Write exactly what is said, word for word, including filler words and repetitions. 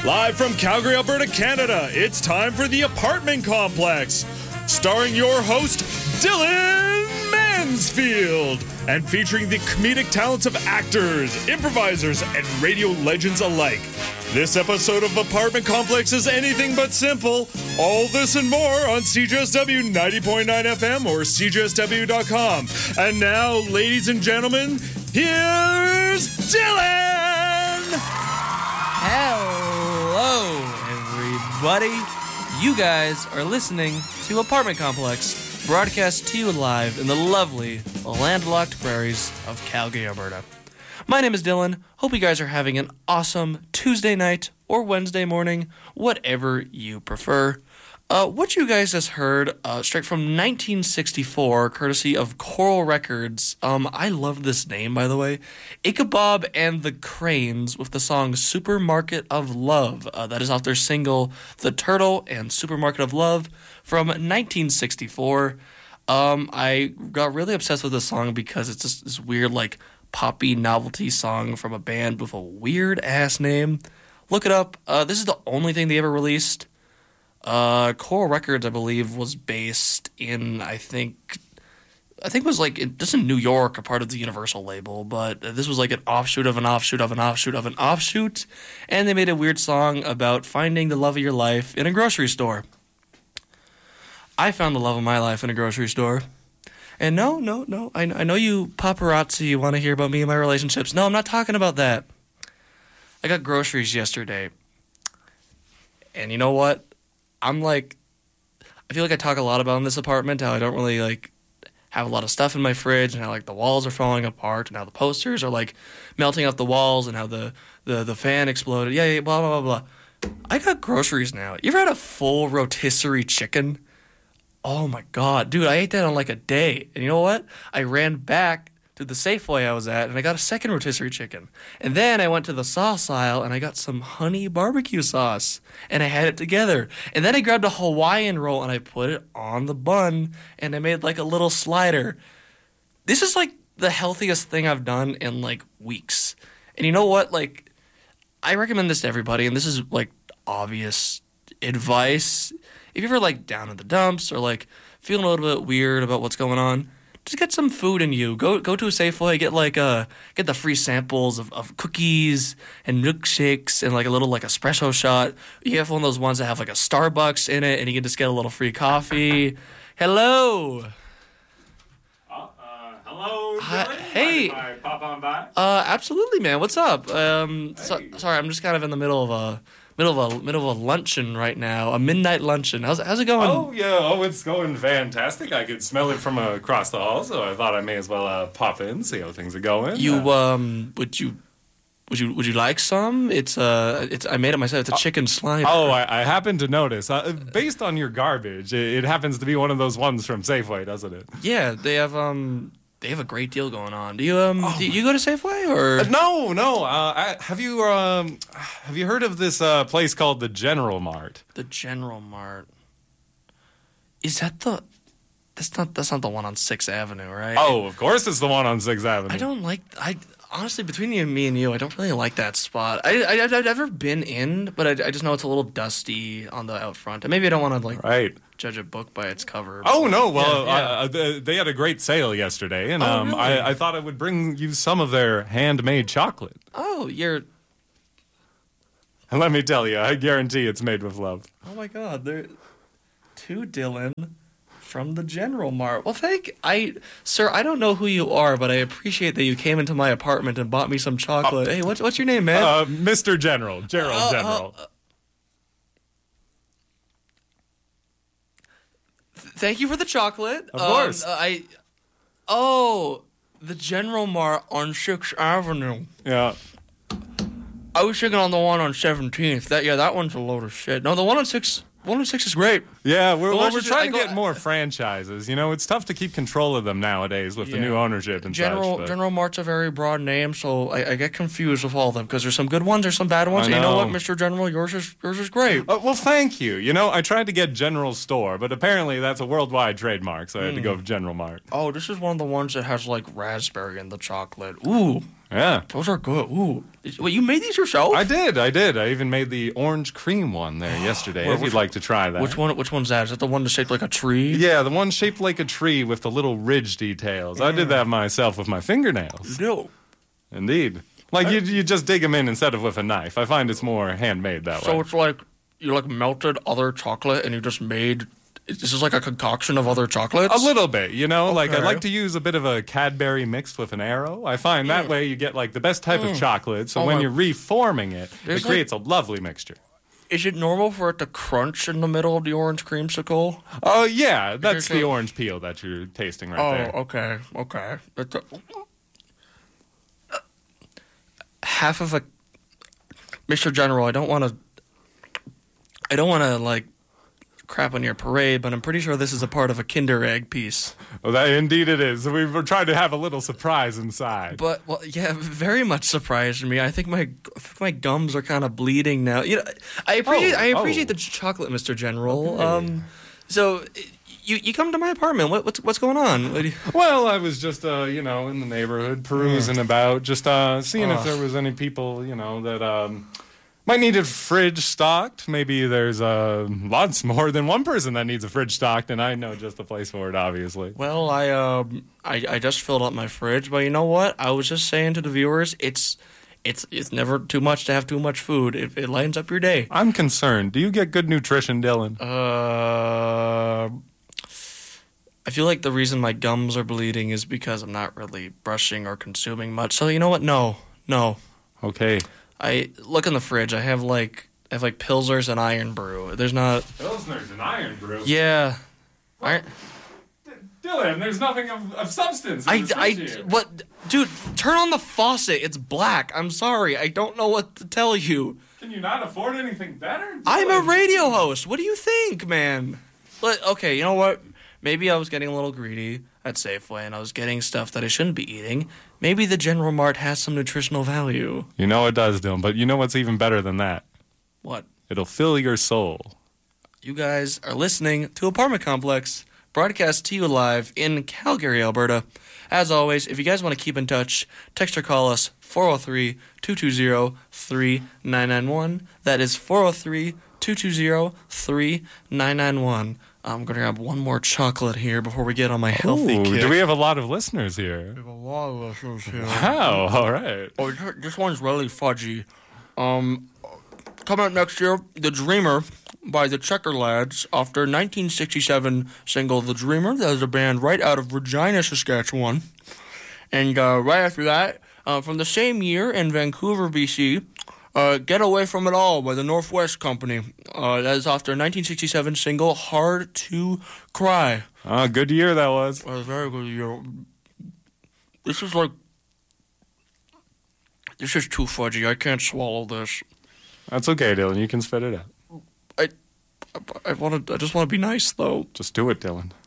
Live from Calgary, Alberta, Canada, it's time for The Apartment Complex, starring your host, Dylan Mansfield, and featuring the comedic talents of actors, improvisers, and radio legends alike. This episode of Apartment Complex is anything but simple. All this and more on C J S W ninety point nine F M or C J S W dot com. And now, ladies and gentlemen, here's Dylan! Hello, everybody. You guys are listening to Apartment Complex, broadcast to you live in the lovely, landlocked prairies of Calgary, Alberta. My name is Dylan. Hope you guys are having an awesome Tuesday night or Wednesday morning, whatever you prefer. Uh, what you guys just heard uh, straight from nineteen sixty-four, courtesy of Coral Records. Um, I love this name, by the way. Ichabod and the Cranes with the song Supermarket of Love. Uh, that is off their single The Turtle and Supermarket of Love from nineteen sixty-four. Um, I got really obsessed with this song because it's just this weird, like, poppy novelty song from a band with a weird-ass name. Look it up. Uh, this is the only thing they ever released. Uh, Coral Records, I believe, was based in, I think, I think it was like, in, just in New York, a part of the Universal label, but this was like an offshoot of an offshoot of an offshoot of an offshoot, and they made a weird song about finding the love of your life in a grocery store. I found the love of my life in a grocery store. And no, no, no, I, I know you paparazzi, you want to hear about me and my relationships. No, I'm not talking about that. I got groceries yesterday. And you know what? I'm like, I feel like I talk a lot about in this apartment, how I don't really, like, have a lot of stuff in my fridge, and how, like, the walls are falling apart, and how the posters are, like, melting off the walls, and how the, the, the fan exploded. Yeah, yeah, blah, blah, blah, blah. I got groceries now. You ever had a full rotisserie chicken? Oh, my God. Dude, I ate that on, like, a day. And you know what? I ran back to the Safeway I was at, and I got a second rotisserie chicken. And then I went to the sauce aisle, and I got some honey barbecue sauce, and I had it together. And then I grabbed a Hawaiian roll, and I put it on the bun, and I made, like, a little slider. This is, like, the healthiest thing I've done in, like, weeks. And you know what? Like, I recommend this to everybody, and this is, like, obvious advice. If you're ever, like, down in the dumps or, like, feeling a little bit weird about what's going on, just get some food in you. Go go to a Safeway, get like uh get the free samples of, of cookies and milkshakes and like a little like espresso shot. You have one of those ones that have like a Starbucks in it, and you can just get a little free coffee. Hello. Uh, uh, hello. Hi, Dylan? hey. Mind if I pop on by? Uh, absolutely, man. What's up? Um, Hey. so, sorry, I'm just kind of in the middle of a middle of a middle of a luncheon right now, a midnight luncheon. How's how's it going? Oh yeah. Oh, it's going fantastic. I could smell it from across the hall, so I thought I may as well uh, pop in, see how things are going. You Uh, um, would you would you would you like some? It's uh, it's I made it myself. It's a chicken slider. Oh, I, I happened to notice. Uh, based on your garbage, it, it happens to be one of those ones from Safeway, doesn't it? Yeah, they have um, they have a great deal going on. Do you um, do you go to Safeway or? Uh, no, no. Uh, I, have you um, have you heard of this uh, place called the General Mart? The General Mart. Is that the? That's not that's not the one on Sixth Avenue, right? Oh, of course, it's the one on Sixth Avenue. I don't like I. Honestly, between you and me and you, I don't really like that spot. I, I, I've never been in, but I, I just know it's a little dusty on the out front. And maybe I don't want to, like, Right. judge a book by its cover. Oh no! Well, Yeah, yeah. Uh, they, they had a great sale yesterday, and Oh, um, really? I, I thought I would bring you some of their handmade chocolate. Oh, you're... And let me tell you, I guarantee it's made with love. Oh, my God. They're... To Dylan from the General Mart. Well, thank... I... Sir, I don't know who you are, but I appreciate that you came into my apartment and bought me some chocolate. Hey, what's, what's your name, man? Uh, Mister General, Gerald Uh, uh, General. uh, Thank you for the chocolate. Of course. Um, uh, I. Oh, the General Mart on Sixth Avenue. Yeah. I was thinking on the one on Seventeenth. That yeah, that one's a load of shit. No, the one on Six, one on Six is great. Yeah, we're, Well, well, let's we're just- trying I to go- get more franchises. You know, it's tough to keep control of them nowadays with the Yeah. new ownership and General such. but- General Mart's a very broad name, so I, I get confused with all of them because there's some good ones, there's some bad ones. I And you know know. what, Mister General, yours is yours is great. Uh, well, thank you. You know, I tried to get General Store, but apparently that's a worldwide trademark, so I had to Hmm. go with General Mart. Oh, this is one of the ones that has like raspberry in the chocolate. Ooh, Yeah. Those are good. Ooh. Wait, you made these yourself? I did, I did. I even made the orange cream one there yesterday, Well, if you'd which- like to try that. Which one? Which one's that? Is that the one that's shaped like a tree? Yeah, the one shaped like a tree with the little ridge details. I did that myself with my fingernails. No. Indeed. Like, you, you just dig them in instead of with a knife. I find it's more handmade that So way. it's like you like melted other chocolate and you just made. This is like a concoction of other chocolates. A little bit, you know? Like, I Okay. like to use a bit of a Cadbury mixed with an Aero. I find that way you get, like, the best type of chocolate. So Oh when my- you're reforming it, There's it like- creates a lovely mixture. Is it normal for it to crunch in the middle of the orange creamsicle? Oh, yeah. That's Okay, the so- orange peel that you're tasting right Oh, there. okay, okay. It's a, half of a Mister General. I don't want to. I don't want to like crap on your parade, but I'm pretty sure this is a part of a Kinder Egg piece. Well, that, indeed it is. We were trying to have a little surprise inside. But well, yeah, very much surprised me. I think my I think my gums are kind of bleeding now. You know, I appreciate Oh, I appreciate oh. the chocolate, Mister General. Okay. Um, so you you come to my apartment. What what's what's going on? What do you- Well, I was just, uh, you know, in the neighborhood, perusing about, just uh, seeing if Ugh. there was any people, you know, that um, might need a fridge stocked. Maybe there's uh, lots more than one person that needs a fridge stocked, and I know just the place for it, obviously. Well, I um I, I just filled up my fridge, but you know what? I was just saying to the viewers, it's it's it's never too much to have too much food. It, it lightens up your day. I'm concerned. Do you get good nutrition, Dylan? Uh, I feel like the reason my gums are bleeding is because I'm not really brushing or consuming much. So you know what? No, no. Okay. I look in the fridge. I have like I have like Pilsners and Iron Brew. There's not. Pilsner's an iron brew. Yeah. Iron, Dylan, there's nothing of, of substance. in I, this I, fridge here. what, dude, turn on the faucet. It's black. I'm sorry. I don't know what to tell you. Can you not afford anything better? I'm a Dylan? radio host. What do you think, man? But, okay, you know what? Maybe I was getting a little greedy at Safeway and I was getting stuff that I shouldn't be eating. Maybe the General Mart has some nutritional value. You know it does, Dylan, but you know what's even better than that? What? It'll fill your soul. You guys are listening to Apartment Complex, broadcast to you live in Calgary, Alberta. As always, if you guys want to keep in touch, text or call us four oh three, two two zero, three nine nine one. That is four oh three, two two zero, three nine nine one. I'm going to grab one more chocolate here before we get on my healthy Ooh, kick. do we have a lot of listeners here? have a lot of listeners here. Wow, all right. Oh, this- this one's really fudgy. Um, coming up next year, The Dreamer by the Checker Lads off their nineteen sixty-seven single The Dreamer. That was a band right out of Regina, Saskatchewan. And uh, right after that, uh, from the same year in Vancouver, B C, uh, Get Away From It All by the Northwest Company. Uh, that is off their nineteen sixty-seven single Hard to Cry. Ah, good year that was. Well, very good year. This is like... This is too fudgy. I can't swallow this. That's okay, Dylan. You can spit it out. I want to. I just want to be nice, though. Just do it, Dylan.